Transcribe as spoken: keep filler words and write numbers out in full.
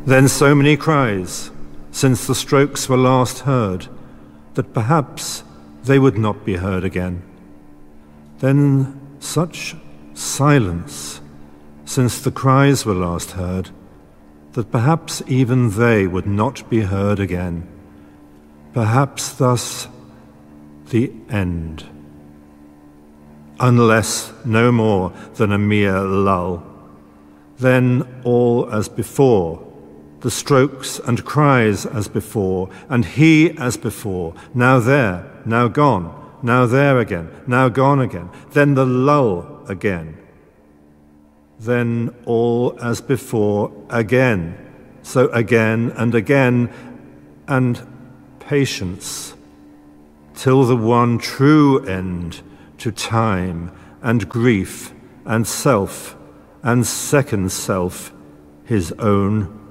Then so many cries, since the strokes were last heard, that perhaps they would not be heard again. Then such silence, since the cries were last heard, that perhaps even they would not be heard again. Perhaps thus the end, unless no more than a mere lull. Then all as before, the strokes and cries as before, and he as before, now there, now gone, now there again, now gone again, then the lull again. Then all as before again, so again and again, and patience, till the one true end to time and grief and self and second self, his own